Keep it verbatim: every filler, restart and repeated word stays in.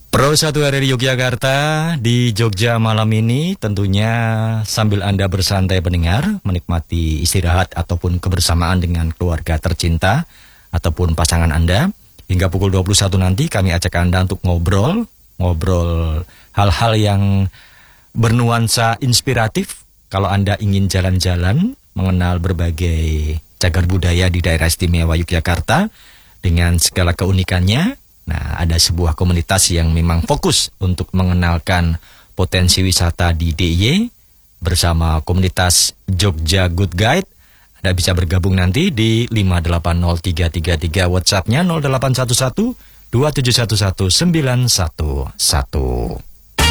Pro satu hari di Yogyakarta, di Jogja malam ini tentunya sambil Anda bersantai pendengar, menikmati istirahat ataupun kebersamaan dengan keluarga tercinta ataupun pasangan Anda. Hingga pukul dua puluh satu nanti kami ajak Anda untuk ngobrol, ngobrol hal-hal yang bernuansa inspiratif. Kalau Anda ingin jalan-jalan, mengenal berbagai cagar budaya di daerah istimewa Yogyakarta dengan segala keunikannya. Nah, ada sebuah komunitas yang memang fokus untuk mengenalkan potensi wisata di D I Y bersama komunitas Jogja Good Guide. Anda bisa bergabung nanti di lima delapan nol tiga tiga tiga, WhatsApp-nya nol delapan satu satu dua tujuh satu satu sembilan satu satu.